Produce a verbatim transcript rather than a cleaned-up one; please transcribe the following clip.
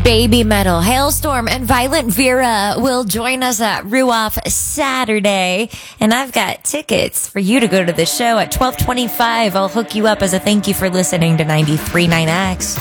Baby Metal, Hailstorm, and Violent Vera will join us at Ruoff Saturday. And I've got tickets for you to go to the show at twelve twenty-five. I'll hook you up as a thank you for listening to ninety-three point nine X.